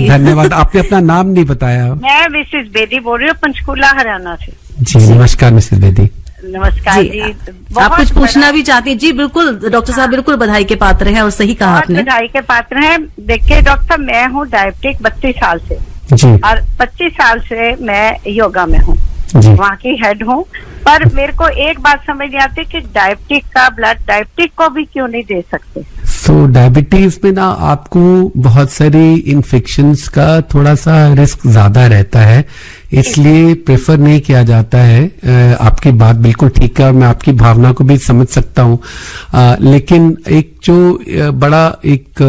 धन्यवाद। आपने अपना नाम नहीं बताया। मैं मिसेस बेदी बोल रही हूँ, पंचकूला हरियाणा से। जी नमस्कार मिसेस बेदी। नमस्कार जी। आप कुछ पूछना भी चाहती हैं? जी बिल्कुल डॉक्टर साहब, बिल्कुल बधाई के पात्र हैं और सही कहा आपने। बधाई के पात्र हैं। देखिए डॉक्टर साहब, मैं हूँ डायबिटिक 32 साल से जी। और 25 साल से मैं योगा में हूँ, वहाँ की हेड हूँ। पर मेरे को एक बात समझ नहीं आती कि डायबिटिक का ब्लड डायबिटिक को भी क्यों नहीं दे सकते। तो डायबिटीज में ना आपको बहुत सारी इन्फेक्शंस का थोड़ा सा रिस्क ज्यादा रहता है, इसलिए प्रेफर नहीं किया जाता है। आपकी बात बिल्कुल ठीक है और मैं आपकी भावना को भी समझ सकता हूँ, लेकिन एक जो बड़ा एक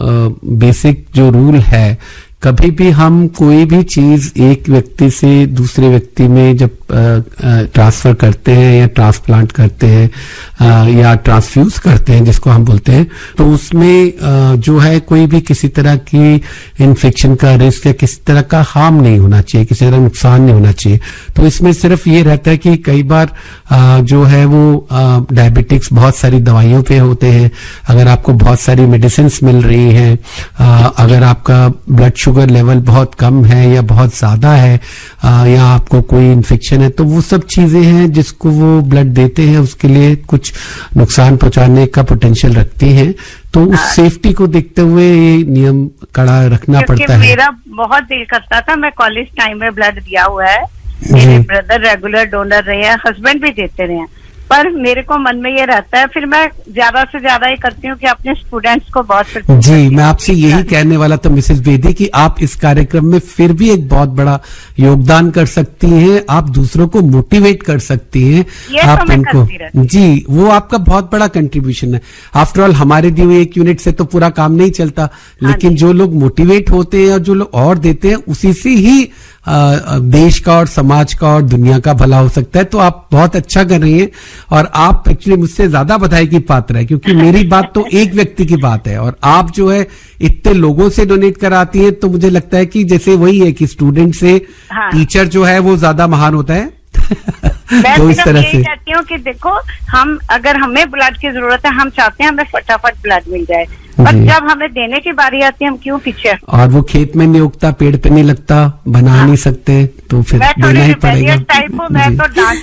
बेसिक जो रूल है, कभी भी हम कोई भी चीज एक व्यक्ति से दूसरे व्यक्ति में जब ट्रांसफर करते हैं या ट्रांसप्लांट करते हैं या ट्रांसफ्यूज करते हैं जिसको हम बोलते हैं, तो उसमें जो है कोई भी किसी तरह की इन्फेक्शन का रिस्क या किसी तरह का हार्म नहीं होना चाहिए, किसी तरह नुकसान नहीं होना चाहिए। तो इसमें सिर्फ ये रहता है कि कई बार जो है वो डायबिटिक्स बहुत सारी दवाइयों पे होते हैं। अगर आपको बहुत सारी मेडिसिन मिल रही हैं, अगर आपका ब्लड शुगर लेवल बहुत कम है या बहुत ज्यादा है, या आपको कोई इन्फेक्शन है, तो वो सब चीजें हैं जिसको वो ब्लड देते हैं, उसके लिए कुछ नुकसान पहुंचाने का पोटेंशियल रखती हैं। तो उस सेफ्टी को देखते हुए ये नियम कड़ा रखना पड़ता है। मेरा बहुत दिल करता था, मैं कॉलेज टाइम में ब्लड दिया हुआ है, मेरे ब्रदर रेगुलर डोनर रहे हैं, हस्बैंड भी देते रहे हैं, पर मेरे को मन में ये रहता है, फिर मैं ज्यादा से ज्यादा ये करती हूँ कि अपने स्टूडेंट्स को बहुत। जी मैं आपसे यही कहने वाला था मिसेस बेदी कि आप इस कार्यक्रम में फिर भी एक बहुत बड़ा योगदान कर सकती हैं, आप दूसरों को मोटिवेट कर सकती हैं। आप तो उनको जी, वो आपका बहुत बड़ा कंट्रीब्यूशन है। आफ्टर ऑल हमारे दिए हुए 1 यूनिट से तो पूरा काम नहीं चलता, लेकिन जो लोग मोटिवेट होते हैं और जो लोग और देते हैं, उसी से ही देश का और समाज का और दुनिया का भला हो सकता है। तो आप बहुत अच्छा कर रही हैं और आप एक्चुअली मुझसे ज्यादा बधाई की पात्र है, क्योंकि मेरी बात तो एक व्यक्ति की बात है और आप जो है इतने लोगों से डोनेट कराती हैं, तो मुझे लगता है कि जैसे वही है कि स्टूडेंट से टीचर जो है वो ज्यादा महान होता है। मैं तो इस तरह से कहती हूँ कि देखो, हम अगर हमें ब्लड की जरूरत है, हम चाहते हैं हमें फटाफट ब्लड मिल जाए, पर जब हमें देने की बारी आती है हम क्यों पीछे। और वो खेत में नहीं उगता, पेड़ पे नहीं लगता, बना नहीं सकते, तो फिर देना ही पड़ेगा। मैं तो डांस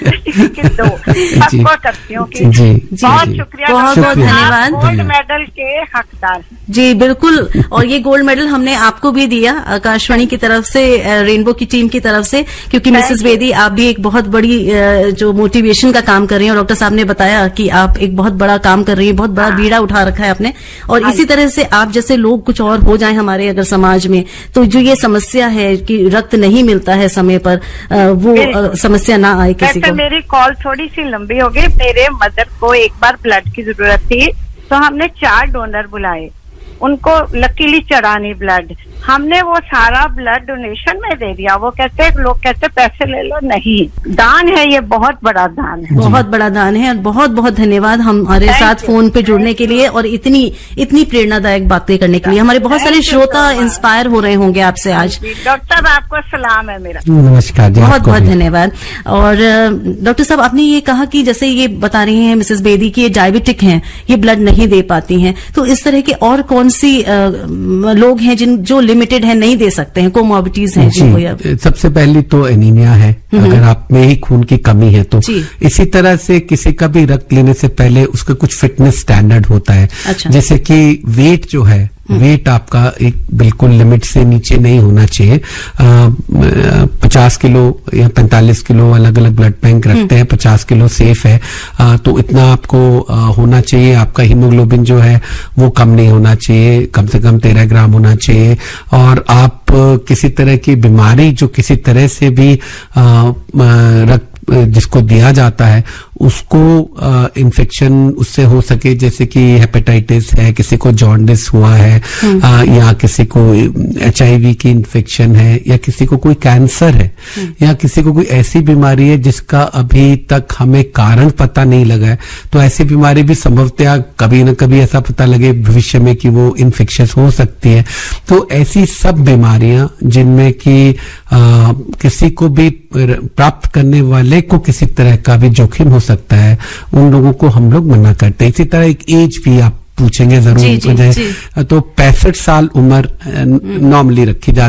सबको करती हूँ। बहुत शुक्रिया, बहुत बहुत धन्यवाद। गोल्ड मेडल के हकदार जी बिल्कुल। और ये गोल्ड मेडल हमने आपको भी दिया आकाशवाणी की तरफ से, रेनबो की टीम की तरफ से, क्योंकि मिसेस बेदी आप भी एक बहुत बड़ी जो मोटिवेशन का काम कर रही हैं, और डॉक्टर साहब ने बताया कि आप एक बहुत बड़ा काम कर रही हैं, बहुत बड़ा बीड़ा उठा रखा है आपने, और इसी तरह से आप जैसे लोग कुछ और हो जाएं हमारे अगर समाज में, तो जो ये समस्या है कि रक्त नहीं मिलता है समय पर, वो समस्या ना आए किसी को। मेरी कॉल थोड़ी सी लंबी हो गई। मेरे मदर को एक बार ब्लड की जरूरत थी, तो हमने 4 डोनर बुलाए, उनको लकीली चढ़ा नहीं ब्लड, हमने वो सारा ब्लड डोनेशन में दे दिया। वो कहते, लोग कहते पैसे ले लो, नहीं, दान है, ये बहुत बड़ा दान है, बहुत बड़ा दान है। और बहुत बहुत धन्यवाद हमारे साथ फोन पे जुड़ने के लिए और इतनी प्रेरणादायक बातें करने के लिए। हमारे बहुत सारे श्रोता इंस्पायर हो रहे होंगे आपसे आज। डॉक्टर साहब आपको सलाम है मेरा। नमस्कार, बहुत बहुत धन्यवाद। और डॉक्टर साहब आपने ये कहा कि जैसे ये बता रही हैं मिसेस बेदी की ये डायबिटिक हैं, ये ब्लड नहीं दे पाती हैं, तो इस तरह के और कौन सी लोग हैं जो लिमिटेड है, नहीं दे सकते हैं, कोमॉर्बिडिटीज हैं जिनको? सबसे पहली तो एनीमिया है, अगर आप में ही खून की कमी है तो। इसी तरह से किसी का भी रक्त लेने से पहले उसका कुछ फिटनेस स्टैंडर्ड होता है। अच्छा। जैसे कि वेट जो है, वेट आपका एक बिल्कुल लिमिट से नीचे नहीं होना चाहिए। 50 किलो या 45 किलो अलग अलग ब्लड बैंक रखते हैं, 50 किलो सेफ है, तो इतना आपको होना चाहिए। आपका हीमोग्लोबिन जो है वो कम नहीं होना चाहिए, कम से कम 13 ग्राम होना चाहिए। और आप किसी तरह की बीमारी जो किसी तरह से भी रक्त जिसको दिया जाता है उसको इन्फेक्शन उससे हो सके, जैसे कि हेपेटाइटिस है, किसी को जॉन्डिस हुआ है, या किसी को HIV की इन्फेक्शन है, या किसी को कोई कैंसर है, या किसी को कोई ऐसी बीमारी है जिसका अभी तक हमें कारण पता नहीं लगा है, तो ऐसी बीमारी भी संभवतः कभी न कभी ऐसा पता लगे भविष्य में कि वो इन्फेक्शियस हो सकती है। तो ऐसी सब बीमारियां जिनमें कि किसी को भी प्राप्त करने वाले को किसी तरह का भी जोखिम हो सकता है, उन लोगों को हम लोग मना करते हैं। इसी तरह एक एज भी आप पूछेंगे जरूर, तो 65 साल उम्र नॉर्मली रखी जाती है।